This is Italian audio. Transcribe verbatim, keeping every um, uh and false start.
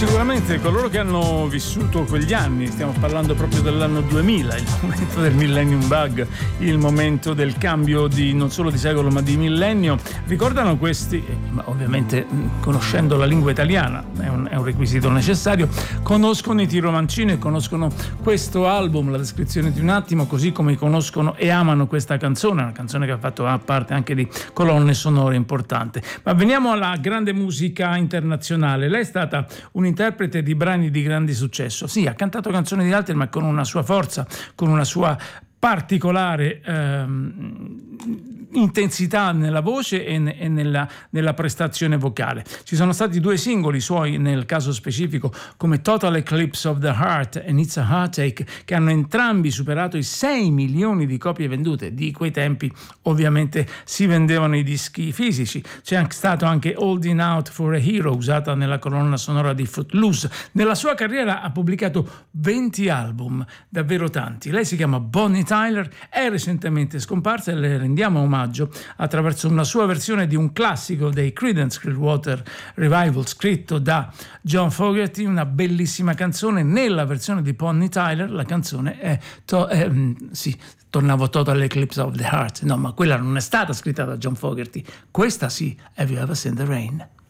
Sicuramente coloro che hanno vissuto quegli anni, stiamo parlando proprio dell'anno duemila, il momento del millennium bug, il momento del cambio di non solo di secolo ma di millennio, ricordano questi, ma ovviamente conoscendo la lingua italiana è un, è un requisito necessario, conoscono i Tiro Mancino e conoscono questo album, La descrizione di un attimo, così come conoscono e amano questa canzone, una canzone che ha fatto parte anche di colonne sonore importanti. Ma veniamo alla grande musica internazionale. Lei è stata un interprete di brani di grande successo. Sì, ha cantato canzoni di altri, ma con una sua forza, con una sua particolare ehm, intensità nella voce e, ne, e nella, nella prestazione vocale. Ci sono stati due singoli suoi, nel caso specifico, come Total Eclipse of the Heart e It's a Heartache, che hanno entrambi superato i sei milioni di copie vendute. Di quei tempi ovviamente si vendevano i dischi fisici. C'è anche stato anche Holding Out for a Hero, usata nella colonna sonora di Footloose. Nella sua carriera ha pubblicato venti album, davvero tanti. Lei si chiama Bonnie Tyler, è recentemente scomparsa e le rendiamo omaggio attraverso una sua versione di un classico dei Creedence Clearwater Revival scritto da John Fogerty, una bellissima canzone. Nella versione di Bonnie Tyler la canzone è, to- è sì, tornavo Total Eclipse of the Heart, no, ma quella non è stata scritta da John Fogerty, questa sì, Have You Ever Seen the Rain?